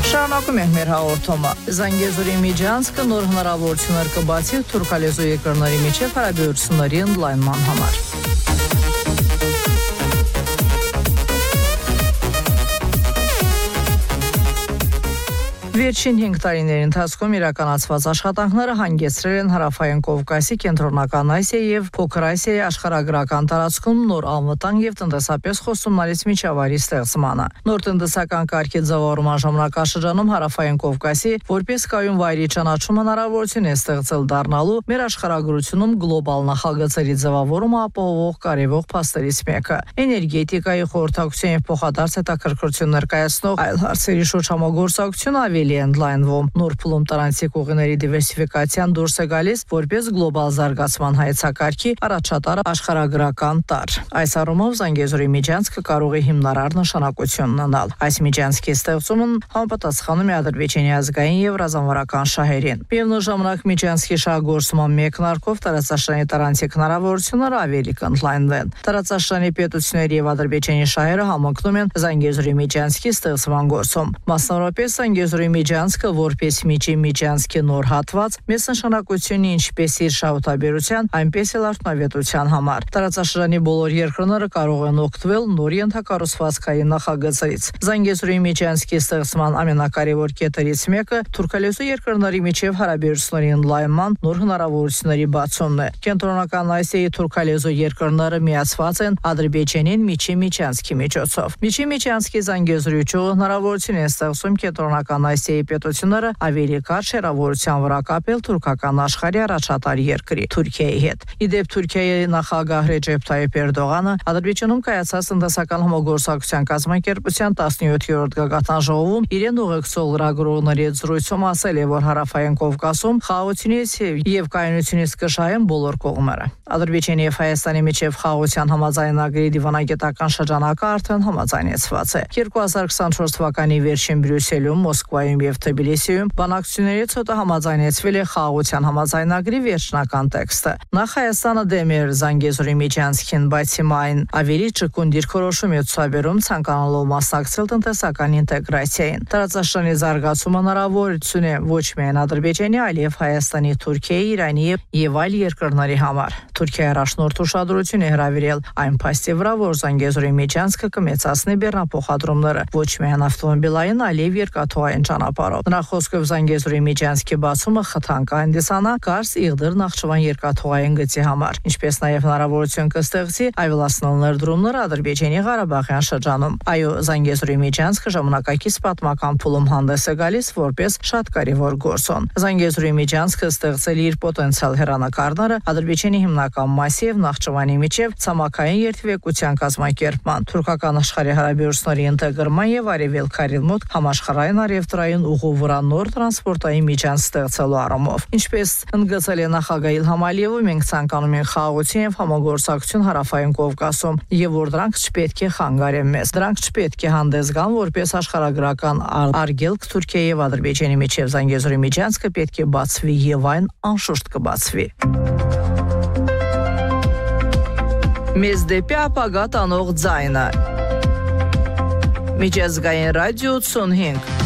Շարունակում ենք մեր հաղորդումը։ Զանգեզուրի Միջանցքը նոր հնարավորություններ կբացի թուրքալեզու երկրների միջև հարաբերությունների ընդլայնման համար։ Վերջին 5 տարիների ընթացքում իրականացված աշխատանքները հանգեցրել են Հարավային Կովկասի, Կենտրոնական Ասիայի եւ Փոքր Ասիայի աշխարհագրական տարածքում նոր անվտանգ եւ տնտեսապես խոստումնալից միջավայրի ստեղծմանը։ Նոր տնտեսական կարգի ձևավորման ժամանակաշրջանում Հարավային Կովկասի որպես կայուն վայրի ճանաչում հնարավորություն է ստեղծել դառնալու մեր աշխարհագրությունում գլոբալ նախագծերի ձևավորումը ապահովող կարևոր փաստերից մեկը։ Էներգետիկայի խորհրդակցության եւ փոխադարձ հետաքրքրություն ներկայացնող այլ հարցերի շուրջ համագործակցությունը ավելի ընդլայնվում։ Նոր փուլում տրանսիտ ուղիների դիվերսիֆիկացիան դուրս է գալիս որպես գլոբալ զարգացման հայեցակարգի առաջատար աշխարհագրական տարր։ Այս առումով Զանգեզուրի Միջանցքը կարող է հիմնարար նշանակություն ունենալ։ Այս միջանցքի ստեղծումն համապատասխանում է Ադրբեջանի ազգային եւ ռազմավարական շահերին։ Միևնույն ժամանակ միջանցքի շահգործման մեկնարկով տարածաշրջանի տրանսիտ հնարավորությունները ավելի կընդլայնվեն։ Տարածաշրջանի պետությունների եւ Ադրբեջանի շահերը համընկնում են Զանգեզուրի Միջանցքի ստեղծման գործում։ Մասնավորապես Զանգեզուրի Միջանցքը որպես միջին Միջանցքի նոր հատված մեծ նշանակություն ունի ինչպես իր շահութաբերության, այնպես էլ արդյունավետության համար։ Տարածաշրջանի բոլոր երկրները կարող են օգտվել նոր ենթակառուցվածքային նախագծերից։ Զանգեզուրի Միջանցքի ստեղծման ամենակարևոր կետերից մեկը թուրքալեզու երկրների միջև հարաբերությունների ընդլայնման նոր հնարավորությունների բացումն է։ Կենտրոնական Ասիայի թուրքալեզու երկրները միացված են Ադրբեջանին միջին Միջանցքի միջոցով։ Միջին Միջանցքի Զանգեզուրի ճյուղը հնարավորություն է ստեղծում Կենտրոնական Ասիայի պետությունները ավելի կարճ հեռավորության վրա կապել թուրքական աշխարհի առաջատար երկրի Թուրքիայի հետ։ Իդեպ Թուրքիայի նախագահ Ռեջեփ Թայիփ Էրդողանը Ադրբեջանում կայացած տնտեսական համագործակցության կազմակերպության 17-րդ գագաթան ժողովում իրեն ուղեկցող լրագրողների հետ զրույցում ասել է, որ Հարավային Կովկասում խաղաղությունից եւ կայունությունից կշահեն բոլոր կողմերը։ Ադրբեջանի եւ Հայաստանի միջև խաղաղության համաձայնագրի դիվանագիտական շրջանակը արդեն համաձայնեցված է։ 2024 թվականի վերջին Բրյուսելում, Մոսկվայում եւ Թբիլիսիում բանակցություններից հետո համաձայնեցվել է խաղաղության համաձայնագրի վերջնական տեքստը։ Նախ Հայաստանը դեմ էր Զանգեզուրի Միջանցքին, բայց հիմա այն ավելի ճկուն դիրքորոշում է ցուցաբերում ցանկանալով մասնակցել տնտեսական ինտեգրացիային։ Տարածաշրջանի զարգացումը հնարավորություն է ոչ միայն Ադրբեջանի, այլև Հայաստանի, Թուրքիայի, Իրանի եւ այլ երկրների համար։ Թուրքիայի առաջնորդ ուշադրություն է հրավիրել այն փաստի վրա, որ Զանգեզուրի Միջանցքը կմեծացնի բեռնափոխադրումները ոչ միայն ավտոմոբիլային, այլև երկաթուղային ճանապարհով։ Նրա խոսքով Զանգեզուրի Միջանցքի բացումը խթան կհանդիսանա Կարս Իղդիր Նախճիվան երկաթուղային գծի համար, ինչպես նաև հնարավորություն կստեղծի ավելացնել ներդրումները Ադրբեջանի Ղարաբաղյան շրջանում։ Այո, Զանգեզուրի Միջանցքը ժամանակակից պատմական փուլում հանդես է գալիս որպես շատ կարևոր գործոն։ Զանգեզուրի Միջանցքը ստեղծել իր պոտենցիալ հեռանկարները Ադրբեջանի հիմնական մասի եւ Նախճիվանի միջև ցամաքային երթևեկության կազմակերպման, թուրքական աշխարհի հարաբերությունների ինտեգրման եւ արևելքարի մոտ համաշխարհային արևտրային ուղու վրա նոր տրանսպորտային միջանց ստեղծելու առումով։ Ինչպես ընդգծել է նախագահ Իլհամ Ալիևը, մենք ցանկանում ենք խաղաղություն եւ համագործակցություն Հարավային Կովկասում եւ որ դրանք չպետք է խանգարեն մեզ։ Դրանք չպետք է հանդես գան որպես աշխարհագրական արգելք Թուրքիայի եւ Ադրբեջանի միջև Զանգեզուրի Միջանցքը պետք է բացվի եւ այն անշուշտ կբացվի։ Մեզ դեպի ապագա տանող ձայնը։ Միջազգային ռադիո 85